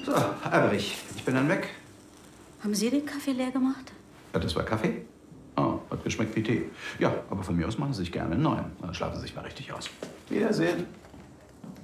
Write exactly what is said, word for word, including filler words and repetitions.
So, Alberich, ich bin dann weg. Haben Sie den Kaffee leer gemacht? Ja, das war Kaffee? Oh, hat geschmeckt wie Tee. Ja, aber von mir aus machen Sie sich gerne einen neuen. Dann schlafen Sie sich mal richtig aus. Wiedersehen.